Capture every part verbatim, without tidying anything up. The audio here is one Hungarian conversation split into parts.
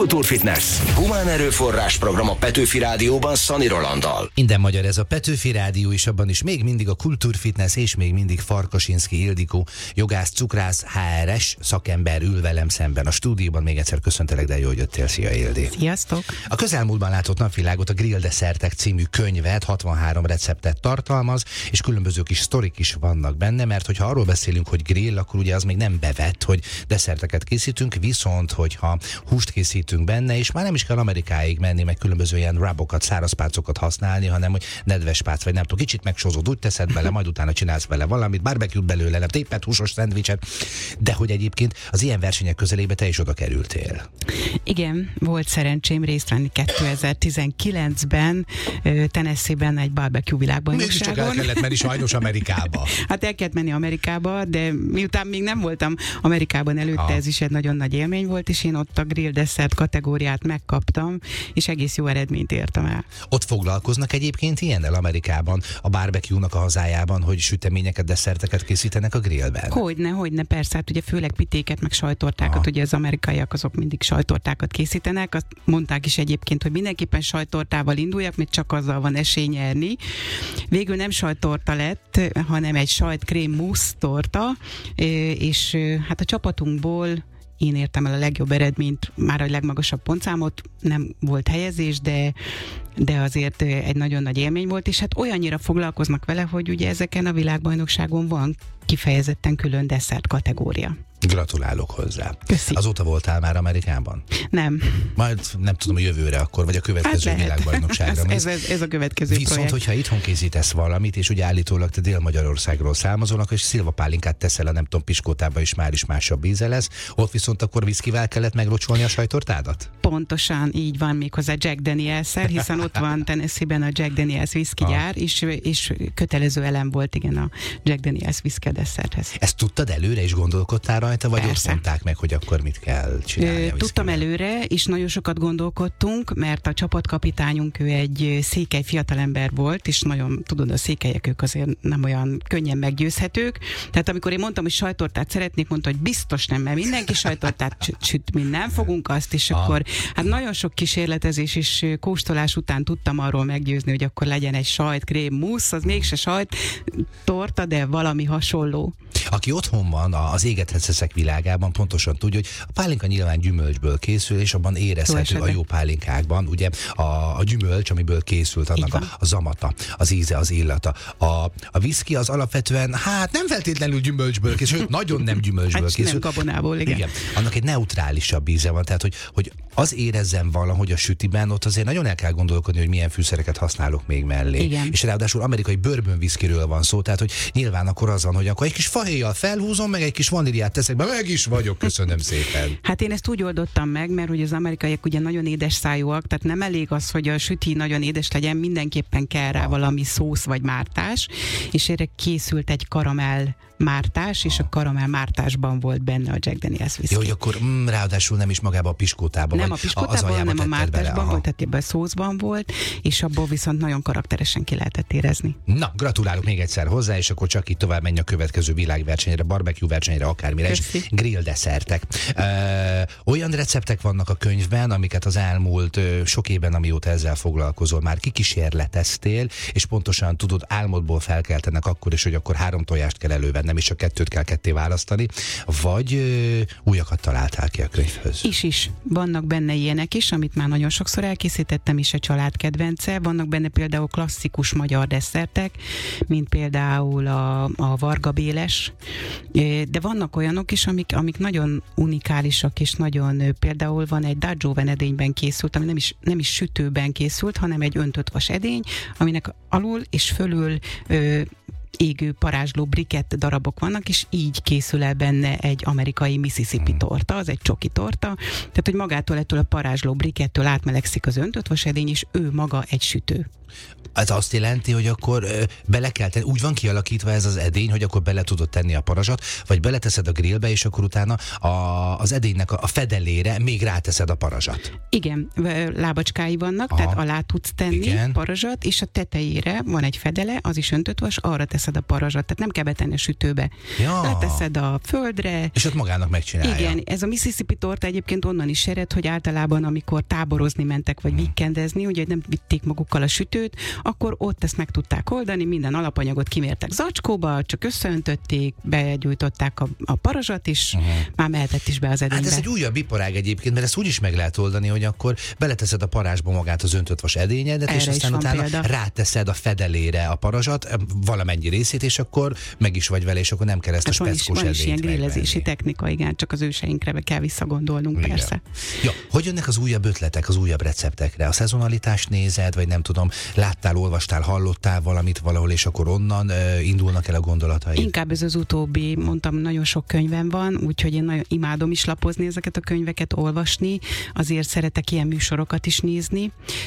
Kultúrfitness. Humán erőforrás program a Petőfi Rádióban Szani Rolanddal. Minden magyar ez a Petőfi Rádió, és abban is még mindig a Kultúrfitness, és még mindig Farkasinszky Ildikó, jogász, cukrász, há er es szakember ül velem szemben a stúdióban. Még egyszer köszöntelek, de jó, hogy jöttél. Szia, Ildi. Sziasztok! A közelmúltban látott napvilágot a Grill Desszertek című könyvet, hatvanhárom receptet tartalmaz, és különböző kis sztorik is vannak benne, mert hogyha arról beszélünk, hogy grill, akkor ugye az még nem bevett, hogy desszerteket készítünk, viszont hogyha húst készítünk benne, és már nem is kell Amerikáig menni, meg különböző ilyen rabokat, szárazpácokat használni, hanem hogy nedves pác, vagy nem tudom, kicsit megsózod, úgy teszed bele, majd utána csinálsz vele valamit, barbecue-t belőle, nem tépet, húsos szendvicset, de hogy egyébként az ilyen versenyek közelébe te is oda kerültél. Igen, volt szerencsém részt venni kétezer-tizenkilencben Tennessee-ben egy barbecue világbajnokságon. Mégiscsak el kellett menni sajnos Amerikába. Hát el kellett menni Amerikába, de miután még nem voltam Amerikában előtte, ah. ez is egy nagyon nagy élmény volt, és én ott a grill desszert kategóriát megkaptam, és egész jó eredményt értem el. Ott foglalkoznak egyébként ilyennel Amerikában, a barbecue-nak a hazájában, hogy süteményeket, desszerteket készítenek a grillben? Hogyne, hogyne, persze, hát ugye főleg pitéket, meg sajtortákat, ah. ugye az amerikaiak azok mindig sajtortákat készítenek, azt mondták is egyébként, hogy mindenképpen sajtortával induljak, mert csak azzal van esély nyerni. Végül nem sajtorta lett, hanem egy sajtkrém mousse torta, és hát a csapatunkból én értem el a legjobb eredményt, már a legmagasabb pontszámot, nem volt helyezés, de, de azért egy nagyon nagy élmény volt, és hát olyannyira foglalkoznak vele, hogy ugye ezeken a világbajnokságon van kifejezetten külön desszert kategória. Gratulálok hozzá. Köszi. Azóta voltál már Amerikában? Nem. Majd nem tudom, a jövőre akkor, vagy a következő hát világbajnokságra. ez, ez, ez a következő Viszont, projekt. hogyha itthon készítesz valamit, és ugye állítólag te Dél-Magyarországról származolnak, és szilvapálinkát teszel a nem tudom piskótába, és már is másabb íze lesz, ott viszont akkor viszkivel kellett meglocsolni a sajtortádat? Pontosan így van, méghozzá Jack Daniels-szel, hiszen ott van Tennessee-ben a Jack Daniels whisky gyár, és, és kötelező elem volt igen a Jack Daniels whisky desszerthez. Ezt tudtad előre, és gondolkodtál rajta, vagy Persze. ott mondták meg, hogy akkor mit kell csinálni? Ö, tudtam előre, és nagyon sokat gondolkodtunk, mert a csapatkapitányunk ő egy székely fiatalember volt, és nagyon, tudod, a székelyek ők azért nem olyan könnyen meggyőzhetők. Tehát amikor én mondtam, hogy sajtortát szeretnék, mondta, hogy biztos nem, mert mindenki sajtortát süt, mi nem fogunk azt, és ah. akkor hát nagyon sok kísérletezés és kóstolás után tudtam arról meggyőzni, hogy akkor legyen egy sajtkrém mousse, az mégse sajt torta, de valami hasonló. Aki otthon van az égethez eszek világában, pontosan tudja, hogy a pálinka nyilván gyümölcsből készül, és abban érezhető a jó pálinkákban, ugye a, a gyümölcs, amiből készült, annak a, a zamata, az íze, az illata. A, a whisky az alapvetően, hát nem feltétlenül gyümölcsből készül, sőt, nagyon nem gyümölcsből hát készül. Nem gabonából, igen. igen. Annak egy neutrálisabb íze van, tehát hogy, hogy az érezzen valahogy a sütiben, ott azért nagyon el kell gondolkodni, hogy milyen fűszereket használok még mellé. Igen. És ráadásul amerikai bourbon whiskyről van szó, tehát hogy nyilván akkor az van, hogy akkor egy kis fahéjjal felhúzom, meg egy kis vaníliát teszek be, meg is vagyok, köszönöm szépen. Hát én ezt úgy oldottam meg, mert ugye az amerikaiak ugye nagyon édes szájúak, tehát nem elég az, hogy a süti nagyon édes legyen, mindenképpen kell rá valami szósz vagy mártás, és erre készült egy karamell mártás, és a karamell mártásban volt benne a Jack Daniels whisky. Jó, hogy akkor mm, ráadásul nem is magába a piskótában. Nem a piskótában, hanem a mártásban volt, tehát ebben a szószban volt, és abból viszont nagyon karakteresen ki lehetett érezni. Na, gratulálok még egyszer hozzá, és akkor csak itt tovább menj a következő világversenyre, barbecue versenyre, akármire is. Grill desszertek. Ö, olyan receptek vannak a könyvben, amiket az elmúlt ö, sok évben, amióta ezzel foglalkozol, már kikísérleteztél, és pontosan tudod, álmodból felkeltenek akkor is, hogy akkor három tojást kell elővennem, és csak kettőt kell ketté választani, vagy ö, újakat találtál ki a könyvhöz? Is is. Vannak benne ilyenek is, amit már nagyon sokszor elkészítettem, és a család kedvence. Vannak benne például klasszikus magyar desszertek, mint például a, a Varga Béles, de vannak olyanok is, amik, amik nagyon unikálisak, és nagyon, például van egy Dajo-ven edényben készült, ami nem is, nem is sütőben készült, hanem egy öntött vas edény, aminek alul és fölül ö, égő parázsló brikett darabok vannak, és így készül el benne egy amerikai Mississippi torta, az egy csoki torta, tehát hogy magától ettől a parázsló brikettől átmelegszik az öntött vasedény, és ő maga egy sütő. Ez azt jelenti, hogy akkor ö, bele kell tenni, úgy van kialakítva ez az edény, hogy akkor bele tudod tenni a parazsat, vagy beleteszed a grillbe, és akkor utána a, az edénynek a, a fedelére még ráteszed a parazsat. Igen, lábacskái vannak, aha, tehát alá tudsz tenni igen, parazsat, és a tetejére van egy fedele, az is öntött vas, arra teszed beleteszed a parazsat, tehát nem kell betenni a sütőbe. Ja. Leteszed a földre. És ott magának megcsinálja. Igen, ez a Mississippi torta egyébként onnan is ered, hogy általában amikor táborozni mentek, vagy weekendezni, ugye nem vitték magukkal a sütőt, akkor ott ezt meg tudták oldani, minden alapanyagot kimértek zacskóba, csak összeöntötték, begyújtották a, a parazsat is, uh-huh. már mehetett is be az edénybe. Hát ez egy újabb iparág egyébként, mert ezt úgy is meg lehet oldani, hogy akkor beleteszed a parázsba magát az öntött vas edényedet, erre és aztán utána példa. Ráteszed a fedelére a parazsat, valamennyi részét, és akkor meg is vagy vele, és akkor nem kell ezt hát a speckós edényt megvenni. Van is ilyen grillezési technika, igen, csak az őseinkre kell visszagondolnunk, igen. persze. Ja, hogy jönnek az újabb ötletek, az újabb receptekre? A szezonalitást nézed, vagy nem tudom, láttál, olvastál, hallottál valamit valahol, és akkor onnan uh, indulnak el a gondolatai? Inkább ez az utóbbi, mondtam, nagyon sok könyvem van, úgyhogy én nagyon imádom is lapozni ezeket a könyveket, olvasni, azért szeretek ilyen műsorokat is nézni,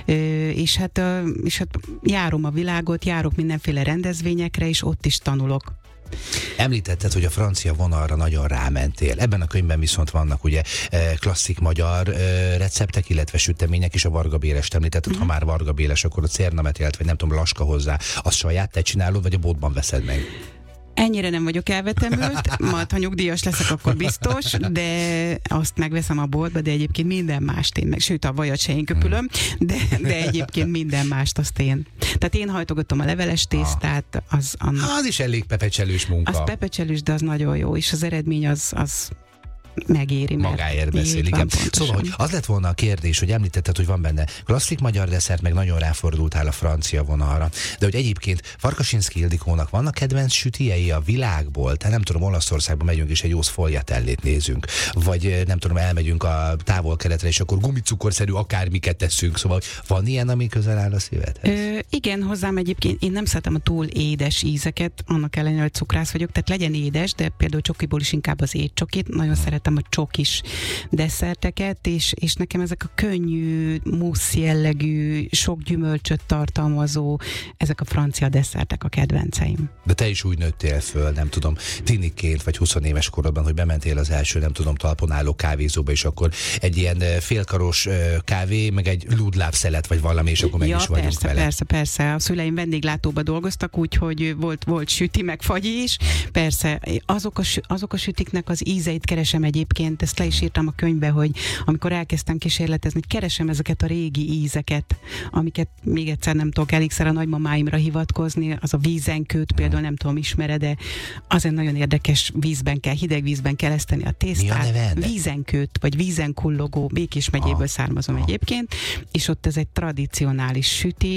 és hát, és hát járom a világot, járok mindenféle rendezvényekre, és ott is tanulok. Említetted, hogy a francia vonalra nagyon rámentél. Ebben a könyvben viszont vannak ugye klasszik magyar receptek, illetve sütemények is. A Varga Bélest említetted, uh-huh. ha már Varga Béles, akkor a cérnametélt, vagy nem tudom, laska hozzá, azt saját te csinálod, vagy a boltban veszed meg? Ennyire nem vagyok elvetemült, majd ha nyugdíjas leszek, akkor biztos, de azt megveszem a boltba, de egyébként minden mást én meg, sőt a vajat se én köpülöm, de, de egyébként minden mást azt én. Tehát én hajtogatom a leveles tésztát, az annak... Az is elég pepecselős munka. Az pepecselős, de az nagyon jó, és az eredmény az... az megéri, mert magáért beszél, igen. Szóval, hogy az lett volna a kérdés, hogy említetted, hogy van benne klasszik magyar desszert, meg nagyon ráfordultál a francia vonalra. De hogy egyébként Farkasinszky Ildikónak vannak kedvenc sütiei a világból? Tehát nem tudom, Olaszországba megyünk és egy jó szfogliatellét nézünk. Vagy nem tudom, elmegyünk a távol-keletre, és akkor gumicukorszerű akármiket teszünk. Szóval van ilyen, ami közel áll a szívedhez? Ö, igen, hozzám egyébként én nem szeretem a túl édes ízeket, annak ellenére, hogy cukrász vagyok, tehát legyen édes, de például csokiból is inkább az étcsokit, nagyon szeretem a csokis desszerteket, és, és nekem ezek a könnyű, mussz jellegű, sok gyümölcsöt tartalmazó, ezek a francia desszertek a kedvenceim. De te is úgy nőttél föl, nem tudom, tiniként vagy húsz éves korodban, hogy bementél az első, nem tudom, talpon álló kávézóba, és akkor egy ilyen félkaros kávé, meg egy lúdlábszelet, vagy valami, és akkor meg ja, is vagyunk persze, vele. persze, persze. A szüleim vendéglátóba dolgoztak, úgyhogy volt, volt süti, meg fagyi is. Persze, azok a, azok a sütiknek az ízeit keresem egyébként, ezt le is írtam a könyvbe, hogy amikor elkezdtem kísérletezni, hogy keresem ezeket a régi ízeket, amiket még egyszer nem tudok elégszer a nagymamáimra hivatkozni, az a vízenkőt például nem tudom, ismered, de azért nagyon érdekes, vízben kell, hideg vízben kell eszteni a tésztát. Vízenkőt, vagy vízenkullogó, Békés megyéből származom egyébként, és ott ez egy tradicionális süti,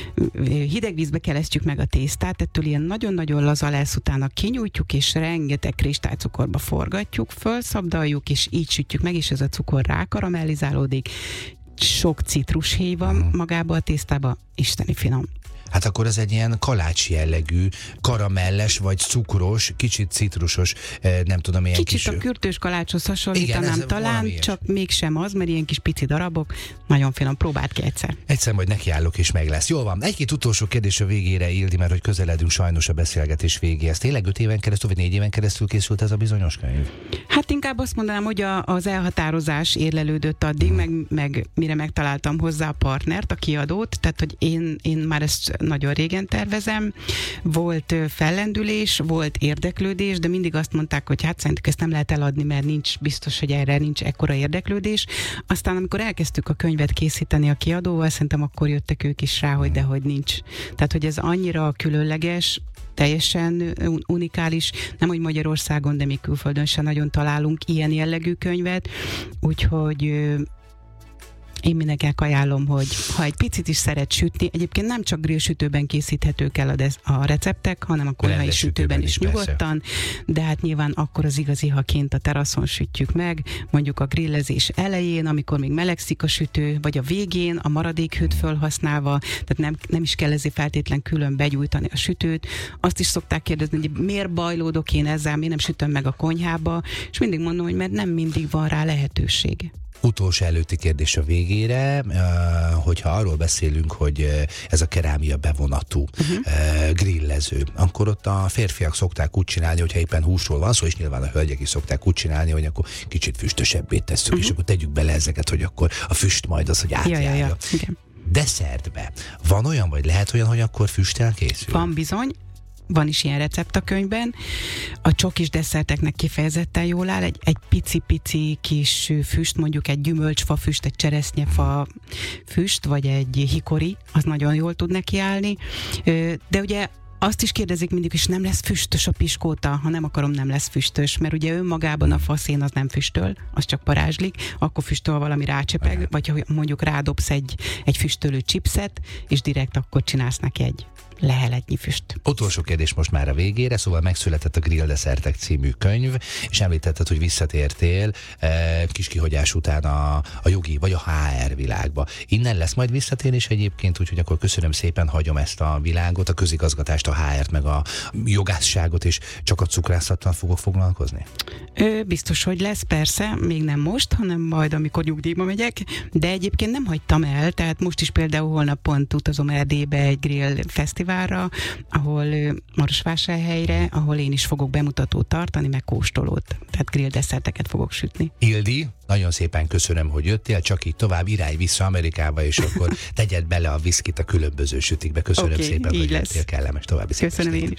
hideg vízbe kelesztjük meg a tésztát, ettől ilyen nagyon-nagyon laza lesz, utána kinyújtjuk, és rengeteg kristálycukorba forgatjuk, fölszabdaljuk, és így sütjük meg, és ez a cukor rákaramellizálódik. Sok citrushéj van uh-huh. magába a tésztába, isteni finom. Hát akkor ez egy ilyen kalács jellegű, karamelles vagy cukros, kicsit citrusos, nem tudom, ilyen kicsit kis... a kürtős kalácshoz hasonlítanám talán, csak mégsem az, mert ilyen kis pici darabok, nagyon finom, próbáld ki egyszer. Egyszer majd nekiállok és meg lesz. Jól van, egy-két utolsó kérdés a végére, Ildi, mert hogy közeledünk sajnos a beszélgetés végéhez. Tényleg öt éven keresztül, vagy négy éven keresztül készült ez a bizonyos könyv? Hát inkább azt mondanám, hogy a, az elhatározás érlelődött addig, hmm. meg, meg mire megtaláltam hozzá a partnert, a kiadót, tehát hogy én, én már ezt nagyon régen tervezem. Volt fellendülés, volt érdeklődés, de mindig azt mondták, hogy hát szerintük ezt nem lehet eladni, mert nincs biztos, hogy erre nincs ekkora érdeklődés. Aztán amikor elkezdtük a könyvet készíteni a kiadóval, szerintem akkor jöttek ők is rá, hogy dehogy nincs. Tehát, hogy ez annyira különleges, teljesen unikális, nem hogy Magyarországon, de még külföldön sem nagyon találunk ilyen jellegű könyvet, úgyhogy én mindenkinek ajánlom, hogy ha egy picit is szeret sütni, egyébként nem csak grillsütőben készíthetők el a, dez- a receptek, hanem a konyhai sütőben is, is nyugodtan, de hát nyilván akkor az igazi, ha kint a teraszon sütjük meg, mondjuk a grillezés elején, amikor még melegszik a sütő, vagy a végén a maradékhőt felhasználva, tehát nem, nem is kell ezért feltétlen külön begyújtani a sütőt. Azt is szokták kérdezni, hogy miért bajlódok én ezzel, miért nem sütöm meg a konyhába, és mindig mondom, hogy mert nem mindig van rá lehetőség. Utolsó előtti kérdés a végére, hogyha arról beszélünk, hogy ez a kerámia bevonatú uh-huh. grillező, akkor ott a férfiak szokták úgy csinálni, hogyha éppen húsról van szó, és nyilván a hölgyek is szokták úgy csinálni, hogy akkor kicsit füstösebbé tesszük, uh-huh. és akkor tegyük bele ezeket, hogy akkor a füst majd az, hogy átjárja. Ja, ja, ja. Igen. Desszertbe van olyan, vagy lehet olyan, hogy akkor füsttel készül? Van bizony. van is ilyen recept a könyvben. A csokis desszerteknek kifejezetten jól áll, egy, egy pici-pici kis füst, mondjuk egy gyümölcsfa füst, egy cseresznyefa füst, vagy egy hikori, az nagyon jól tud neki állni. De ugye azt is kérdezik mindig, és nem lesz füstös a piskóta, ha nem akarom, nem lesz füstös, mert ugye önmagában a faszén az nem füstöl, az csak parázslik, akkor füstöl valami rácsepeg, vagy ha mondjuk rádobsz egy, egy füstölő chipset, és direkt akkor csinálsz neki egy leheletnyi füst. Utolsó kérdés most már a végére, szóval megszületett a Grill Desszertek című könyv, és említetted, hogy visszatértél e, kis kihagyás után a, a jogi vagy a há er világba. Innen lesz majd visszatérés egyébként, úgyhogy akkor köszönöm szépen, hagyom ezt a világot, a közigazgatást, a há ert, meg a jogászságot, és csak a cukrászattal fogok foglalkozni? Ö, biztos, hogy lesz, persze, még nem most, hanem majd, amikor nyugdíjba megyek, de egyébként nem hagytam el, tehát most is például holnap pont utazom Erdélybe egy grill fesztiválra, ahol Marosvásárhelyre, ahol én is fogok bemutatót tartani, meg kóstolót, tehát grill desszerteket fogok sütni. Ildi, nagyon szépen köszönöm, hogy jöttél, csak így tovább irány vissza Amerikába, és akkor tegyed bele a viszkit a különböző sütikbe. Köszönöm okay, szépen, hogy lesz. jöttél, kellemes további szép Köszönöm estét. én is.